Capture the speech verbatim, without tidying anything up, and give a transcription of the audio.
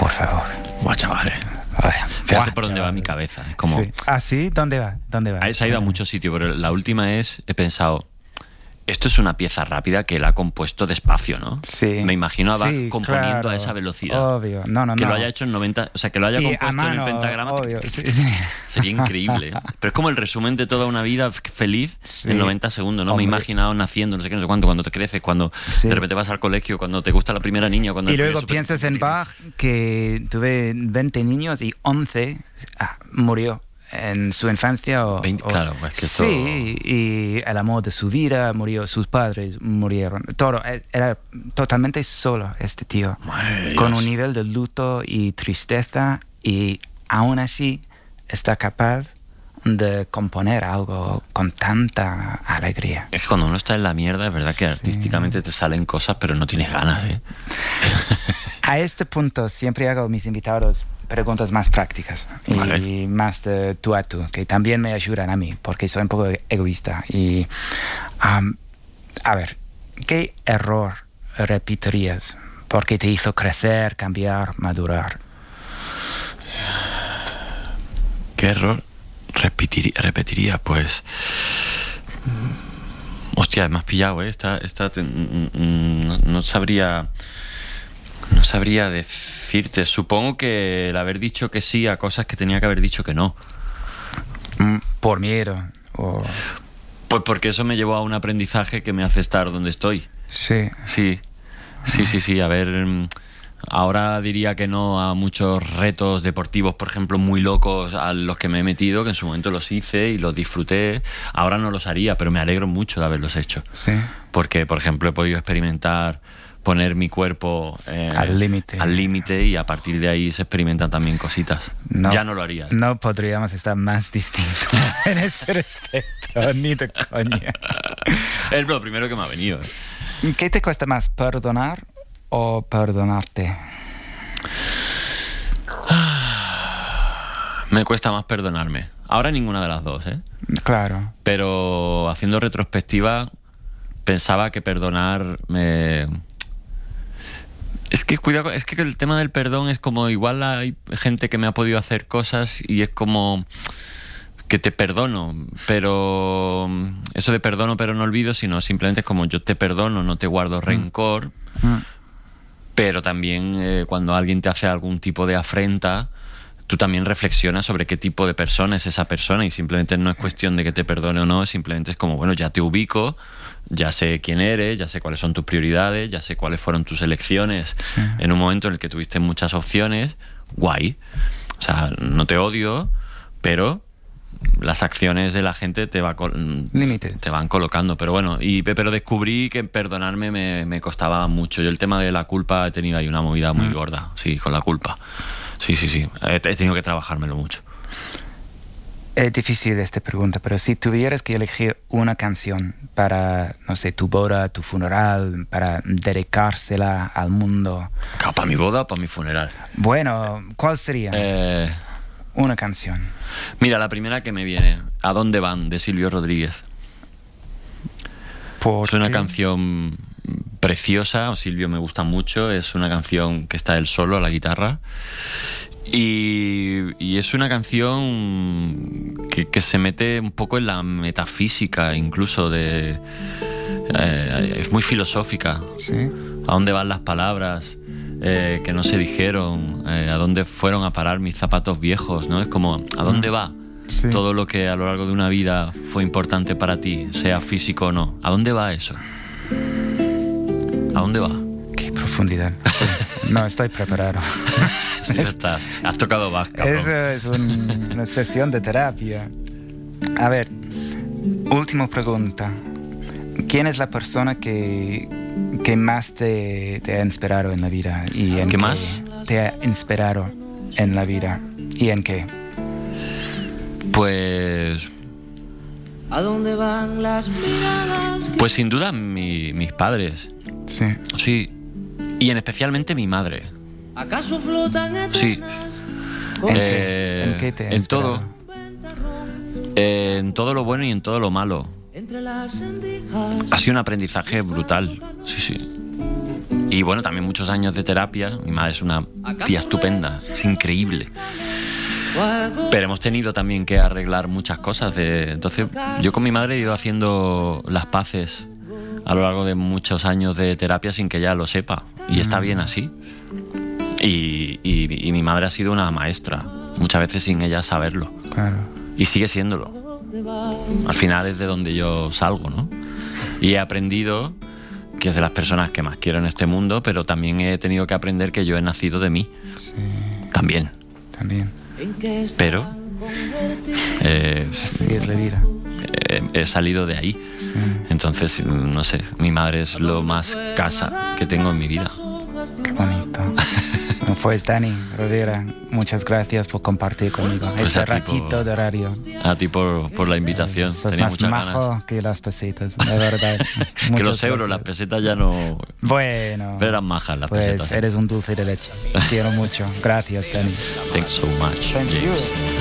Por favor. Buah, chavales. Ay, Fíjate buah, por dónde chaval. va mi cabeza. Es como... Sí. ¿Ah, sí? ¿Dónde va? ¿Dónde va? Se ha ido a muchos sitios, pero la última es, he pensado, esto es una pieza rápida que él ha compuesto despacio, ¿no? Sí. Me imagino a Bach Sí, componiendo claro. a esa velocidad. Obvio. No, no, que no. lo haya hecho en noventa, o sea, que lo haya Y compuesto a mano, en el pentagrama. obvio. Sí, sí. Sería increíble. ¿eh? Pero es como el resumen de toda una vida feliz Sí. en noventa segundos, ¿no? Hombre. Me he imaginado naciendo, no sé qué, no sé cuánto, cuando te creces, cuando Sí. de repente vas al colegio, cuando te gusta la primera niña, cuando Y el primer luego super- piensas en Bach, que tuve veinte niños y once ah, murió en su infancia. O, veinte, o- claro, es que esto- Sí, y el amor de su vida murió, sus padres murieron. Todo, eh, era totalmente solo este tío, Madre de con Dios. un nivel de luto y tristeza, y aún así está capaz de componer algo con tanta alegría. Es que cuando uno está en la mierda, es verdad que Sí. artísticamente te salen cosas, pero no tienes ganas, ¿eh? A este punto siempre hago a mis invitados preguntas más prácticas y Vale. más de tú a tú, que también me ayudan a mí, porque soy un poco egoísta. Y, um, a ver, ¿qué error repetirías? Porque te hizo crecer, cambiar, madurar. ¿Qué error repetiría? repetiría? Pues... Hostia, me has pillado, ¿eh? Esta, esta te- no, no sabría... No sabría decirte. Supongo que el haber dicho que sí a cosas que tenía que haber dicho que no. Mm, Por miedo. O... Pues porque eso me llevó a un aprendizaje que me hace estar donde estoy. Sí. Sí, sí, sí, sí. A ver, mm, ahora diría que no a muchos retos deportivos, por ejemplo, muy locos a los que me he metido, que en su momento los hice y los disfruté. Ahora no los haría, pero me alegro mucho de haberlos hecho. Sí. Porque, por ejemplo, he podido experimentar poner mi cuerpo eh, Al límite. al límite y a partir de ahí se experimentan también cositas. No, Ya no lo haría. No podríamos estar más distintos en este respecto, ni de coña. Es lo primero que me ha venido. ¿eh? ¿Qué te cuesta más, perdonar o perdonarte? Me cuesta más perdonarme. Ahora ninguna de las dos, ¿eh? Claro. Pero haciendo retrospectiva, pensaba que perdonar me... Es que cuidado, es que el tema del perdón es como igual hay gente que me ha podido hacer cosas y es como que te perdono, pero eso de perdono pero no olvido, sino simplemente es como yo te perdono, no te guardo rencor, Mm. pero también eh, cuando alguien te hace algún tipo de afrenta, tú también reflexionas sobre qué tipo de persona es esa persona y simplemente no es cuestión de que te perdone o no, simplemente es como, bueno, ya te ubico, ya sé quién eres, ya sé cuáles son tus prioridades, ya sé cuáles fueron tus elecciones Sí. en un momento en el que tuviste muchas opciones, guay. O sea, no te odio, pero las acciones de la gente te, va col- Límites. te van colocando. Pero bueno, y, pero descubrí que perdonarme me, me costaba mucho. Yo el tema de la culpa he tenido ahí una movida muy Mm. gorda, sí, con la culpa. Sí, sí, sí. He, he tenido que trabajármelo mucho. Es difícil esta pregunta, pero si tuvieras que elegir una canción para, no sé, tu boda, tu funeral, para dedicársela al mundo, Claro, para mi boda o para mi funeral. bueno, ¿cuál sería? Eh, Una canción. mira, la primera que me viene, ¿A dónde van?, de Silvio Rodríguez. ¿Por Es una qué? canción preciosa, Silvio me gusta mucho, es una canción que está él solo a la guitarra y, y es una canción que, que se mete un poco en la metafísica incluso de... eh, es muy filosófica. Sí. ¿A dónde van las palabras eh, que no se dijeron? Eh, ¿A dónde fueron a parar mis zapatos viejos? ¿No? Es como, ¿a dónde va? Sí. Todo lo que a lo largo de una vida fue importante para ti, sea físico o no. ¿A dónde va eso? ¿A dónde va? Qué profundidad. No estoy preparado. Sí, ya estás. Has tocado Bach, cabrón. Eso es un- una sesión de terapia. A ver, última pregunta. ¿Quién es la persona que, que más te, te ha inspirado en la vida? Y en ¿Qué más? Te ha inspirado en la vida. ¿Y en qué? Pues... ¿A dónde van las miradas? que- Pues sin duda mi- mis padres. Sí. Sí. Y en especialmente mi madre. ¿Acaso flotan Sí. eternas? ¿En, Eh, qué? ¿En qué te ha en inspirado? todo. Eh, en todo lo bueno y en todo lo malo. Entre las endijas. Ha sido un aprendizaje brutal. Sí, sí. y bueno, también muchos años de terapia. Mi madre es una tía estupenda, es increíble. Pero hemos tenido también que arreglar muchas cosas. De... Entonces, yo con mi madre he ido haciendo las paces a lo largo de muchos años de terapia sin que ella lo sepa. Y está bien así. Y, y, y mi madre ha sido una maestra, muchas veces sin ella saberlo. Claro. Y sigue siéndolo. Al final es de donde yo salgo, ¿no? Y he aprendido que es de las personas que más quiero en este mundo, pero también he tenido que aprender que yo he nacido de mí. Sí. También. También. Pero eh, Sí, es la vida. he, he salido de ahí. Sí. Entonces, no sé, mi madre es lo más casa que tengo en mi vida. Qué bonito. Pues Dani Rovira, muchas gracias por compartir conmigo Pues este a ti ratito por- de radio. A ti por, por la invitación. Sos Tenía más muchas majo ganas. que las pesetas, de verdad. Que Muchas los euros, las gracias. pesetas ya no... Bueno, Pero eran majas las pues pesetas. ¿eh? eres un dulce de leche. Quiero mucho. Gracias, Dani. Thanks so much, Thank you. James.